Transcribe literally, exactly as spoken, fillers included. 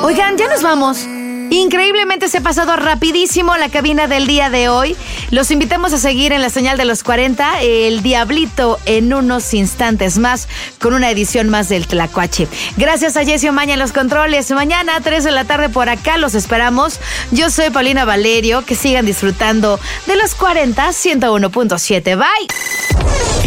Oigan, ya nos vamos. Increíblemente se ha pasado rapidísimo la cabina del día de hoy. Los invitamos a seguir en la señal de los cuarenta, El Diablito en unos instantes más, con una edición más del Tlacuache. Gracias a Jessy Omaña en los controles. Mañana a tres de la tarde por acá los esperamos. Yo soy Paulina Valerio. Que sigan disfrutando de los cuarenta, ciento uno punto siete. Bye.